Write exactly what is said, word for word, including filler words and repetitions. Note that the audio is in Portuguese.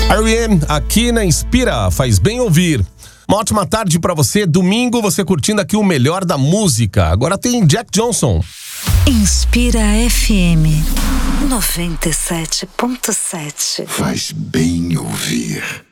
R E M aqui na Inspira, faz bem ouvir. Uma ótima tarde pra você, domingo você curtindo aqui o melhor da música. Agora tem Jack Johnson. Inspira F M noventa e sete ponto sete. Faz bem ouvir.